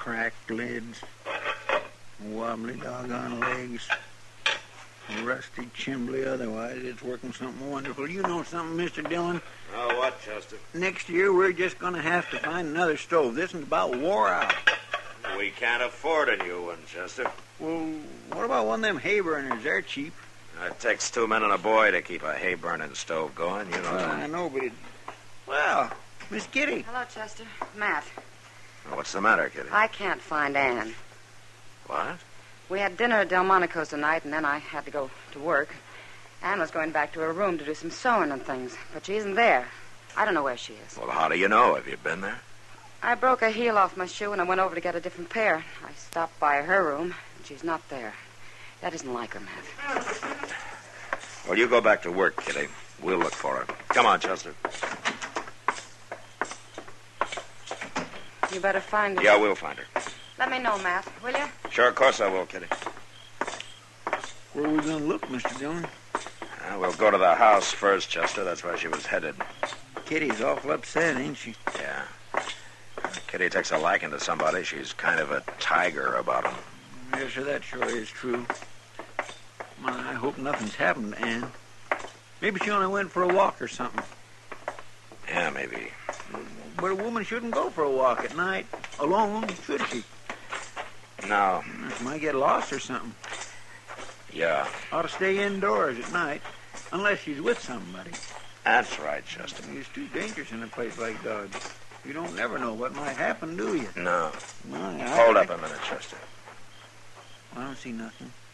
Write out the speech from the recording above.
cracked lids, wobbly doggone legs, rusty chimbly otherwise. It's working something wonderful. You know something, Mr. Dillon? Oh, what, Chester? Next year, we're just going to have to find another stove. This one's about wore out. We can't afford a new one, Chester. Well, what about one of them hay burners? They're cheap. It takes 2 men and a boy to keep a hay-burning stove going, you know. Well, I know, but Well, Miss Kitty. Hello, Chester. Matt. What's the matter, Kitty? I can't find Anne. What? We had dinner at Delmonico's tonight, and then I had to go to work. Anne was going back to her room to do some sewing and things, but she isn't there. I don't know where she is. Well, how do you know? Have you been there? I broke a heel off my shoe, and I went over to get a different pair. I stopped by her room, and she's not there. That isn't like her, Matt. Well, you go back to work, Kitty. We'll look for her. Come on, Chester. You better find her. Yeah, we'll find her. Let me know, Matt, will you? Sure, of course I will, Kitty. Where are we going to look, Mr. Dillon? We'll go to the house first, Chester. That's where she was headed. Kitty's awful upset, ain't she? Yeah. Kitty takes a liking to somebody. She's kind of a tiger about him. Yes, sir, that sure is true. My, I hope nothing's happened to Anne. Maybe she only went for a walk or something. Yeah, maybe. But a woman shouldn't go for a walk at night alone, should she? No. She might get lost or something. Yeah. Ought to stay indoors at night, unless she's with somebody. That's right, Chester. It's too dangerous in a place like Dodge. You don't never know what might happen, do you? No. Well, Hold up a minute, Chester. I don't see nothing.